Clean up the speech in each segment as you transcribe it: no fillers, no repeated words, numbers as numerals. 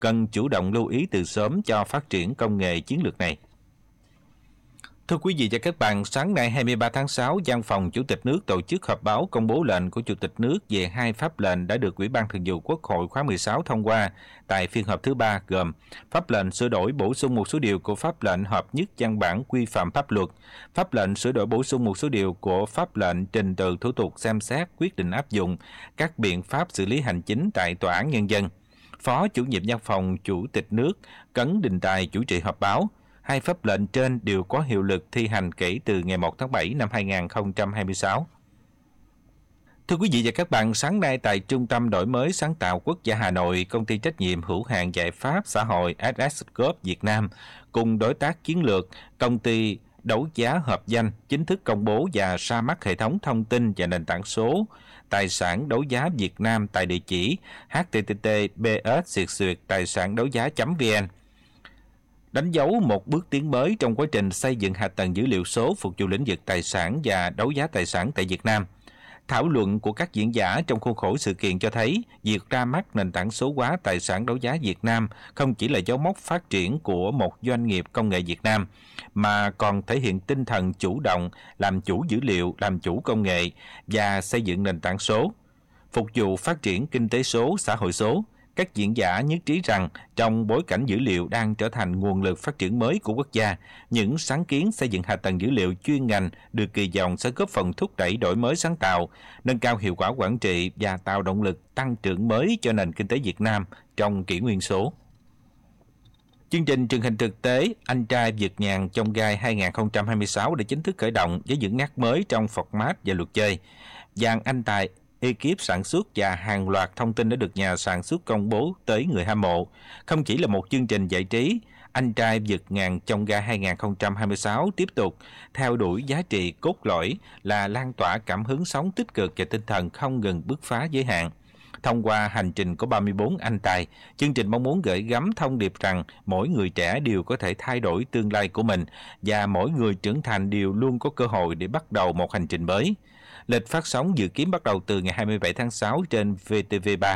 cần chủ động lưu ý từ sớm cho phát triển công nghệ chiến lược này. Thưa quý vị và các bạn, sáng nay 23 tháng 6, Văn phòng Chủ tịch nước tổ chức họp báo công bố lệnh của Chủ tịch nước về 2 pháp lệnh đã được Ủy ban Thường vụ Quốc hội khóa 16 thông qua tại phiên họp thứ 3, gồm pháp lệnh sửa đổi bổ sung một số điều của pháp lệnh hợp nhất văn bản quy phạm pháp luật, pháp lệnh sửa đổi bổ sung một số điều của pháp lệnh trình tự thủ tục xem xét quyết định áp dụng các biện pháp xử lý hành chính tại Tòa án Nhân dân. Phó Chủ nhiệm Văn phòng Chủ tịch nước Cấn Đình Tài chủ trì họp báo. 2 pháp lệnh trên đều có hiệu lực thi hành kể từ ngày 1 tháng 7 năm 2026. Thưa quý vị và các bạn, sáng nay tại Trung tâm Đổi mới Sáng tạo Quốc gia Hà Nội, Công ty trách nhiệm hữu hạn giải pháp xã hội SS Group Việt Nam cùng đối tác chiến lược Công ty đấu giá hợp danh chính thức công bố và ra mắt hệ thống thông tin và nền tảng số tài sản đấu giá Việt Nam tại địa chỉ https://tài-sản-đấu-giá.vn. Đánh dấu một bước tiến mới trong quá trình xây dựng hạ tầng dữ liệu số phục vụ lĩnh vực tài sản và đấu giá tài sản tại Việt Nam. Thảo luận của các diễn giả trong khuôn khổ sự kiện cho thấy việc ra mắt nền tảng số hóa tài sản đấu giá Việt Nam không chỉ là dấu mốc phát triển của một doanh nghiệp công nghệ Việt Nam, mà còn thể hiện tinh thần chủ động, làm chủ dữ liệu, làm chủ công nghệ và xây dựng nền tảng số. Phục vụ phát triển kinh tế số, xã hội số, các diễn giả nhất trí rằng trong bối cảnh dữ liệu đang trở thành nguồn lực phát triển mới của quốc gia, những sáng kiến xây dựng hạ tầng dữ liệu chuyên ngành được kỳ vọng sẽ góp phần thúc đẩy đổi mới sáng tạo, nâng cao hiệu quả quản trị và tạo động lực tăng trưởng mới cho nền kinh tế Việt Nam trong kỷ nguyên số. Chương trình truyền hình thực tế Anh trai vượt ngàn chông gai 2026 đã chính thức khởi động với những nét mới trong format và luật chơi. Dàn anh tài, ekip sản xuất và hàng loạt thông tin đã được nhà sản xuất công bố tới người hâm mộ. Không chỉ là một chương trình giải trí, Anh trai vượt ngàn chông gai 2026 tiếp tục theo đuổi giá trị cốt lõi là lan tỏa cảm hứng sống tích cực và tinh thần không ngừng bứt phá giới hạn. Thông qua hành trình của 34 anh tài, chương trình mong muốn gửi gắm thông điệp rằng mỗi người trẻ đều có thể thay đổi tương lai của mình và mỗi người trưởng thành đều luôn có cơ hội để bắt đầu một hành trình mới. Lịch phát sóng dự kiến bắt đầu từ ngày 27 tháng 6 trên VTV3.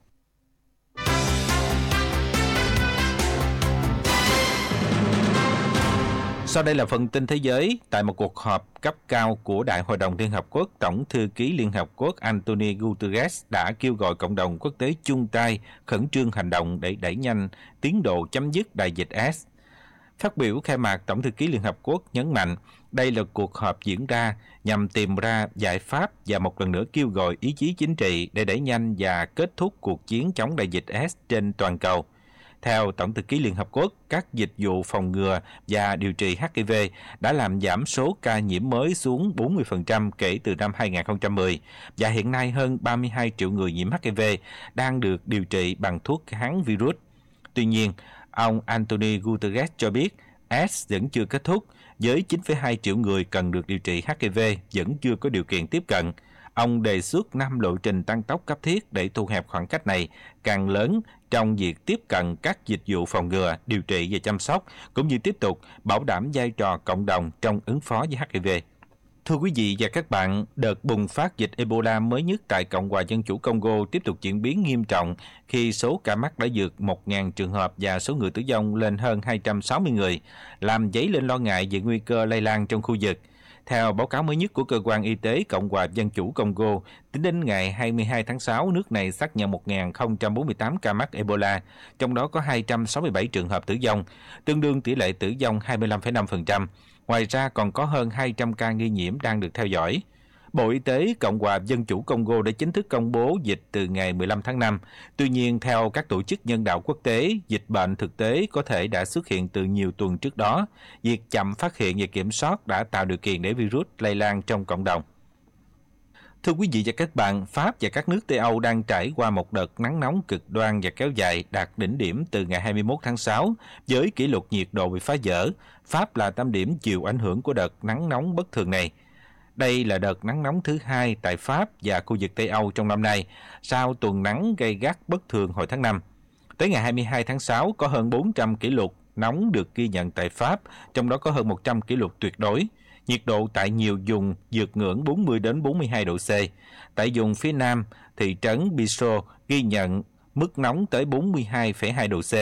Sau đây là phần tin thế giới. Tại một cuộc họp cấp cao của Đại hội đồng Liên Hợp Quốc, Tổng thư ký Liên Hợp Quốc Antonio Guterres đã kêu gọi cộng đồng quốc tế chung tay khẩn trương hành động để đẩy nhanh tiến độ chấm dứt đại dịch AIDS. Phát biểu khai mạc, Tổng thư ký Liên Hợp Quốc nhấn mạnh đây là cuộc họp diễn ra nhằm tìm ra giải pháp và một lần nữa kêu gọi ý chí chính trị để đẩy nhanh và kết thúc cuộc chiến chống đại dịch AIDS trên toàn cầu. Theo Tổng thư ký Liên Hợp Quốc, các dịch vụ phòng ngừa và điều trị HIV đã làm giảm số ca nhiễm mới xuống 40% kể từ năm 2010 và hiện nay hơn 32 triệu người nhiễm HIV đang được điều trị bằng thuốc kháng virus. Tuy nhiên, ông Antonio Guterres cho biết AIDS vẫn chưa kết thúc, với 9,2 triệu người cần được điều trị HIV vẫn chưa có điều kiện tiếp cận. Ông đề xuất 5 lộ trình tăng tốc cấp thiết để thu hẹp khoảng cách này càng lớn trong việc tiếp cận các dịch vụ phòng ngừa, điều trị và chăm sóc, cũng như tiếp tục bảo đảm vai trò cộng đồng trong ứng phó với HIV. Thưa quý vị và các bạn, đợt bùng phát dịch Ebola mới nhất tại Cộng hòa Dân chủ Congo tiếp tục diễn biến nghiêm trọng khi số ca mắc đã vượt 1.000 trường hợp và số người tử vong lên hơn 260 người, làm dấy lên lo ngại về nguy cơ lây lan trong khu vực. Theo báo cáo mới nhất của Cơ quan Y tế Cộng hòa Dân chủ Congo, tính đến ngày 22 tháng 6, nước này xác nhận 1.048 ca mắc Ebola, trong đó có 267 trường hợp tử vong, tương đương tỷ lệ tử vong 25,5%. Ngoài ra còn có hơn 200 ca nghi nhiễm đang được theo dõi. Bộ Y tế Cộng hòa Dân chủ Congo đã chính thức công bố dịch từ ngày 15 tháng 5. Tuy nhiên, theo các tổ chức nhân đạo quốc tế, dịch bệnh thực tế có thể đã xuất hiện từ nhiều tuần trước đó. Việc chậm phát hiện và kiểm soát đã tạo điều kiện để virus lây lan trong cộng đồng. Thưa quý vị và các bạn, Pháp và các nước Tây Âu đang trải qua một đợt nắng nóng cực đoan và kéo dài đạt đỉnh điểm từ ngày 21 tháng 6 với kỷ lục nhiệt độ bị phá vỡ. Pháp là tâm điểm chịu ảnh hưởng của đợt nắng nóng bất thường này. Đây là đợt nắng nóng thứ 2 tại Pháp và khu vực Tây Âu trong năm nay, sau tuần nắng gay gắt bất thường hồi tháng 5. Tới ngày 22 tháng 6, có hơn 400 kỷ lục nóng được ghi nhận tại Pháp, trong đó có hơn 100 kỷ lục tuyệt đối. Nhiệt độ tại nhiều vùng vượt ngưỡng 40 đến 42 độ C. Tại vùng phía Nam, thị trấn Bissau ghi nhận mức nóng tới 42,2 độ C.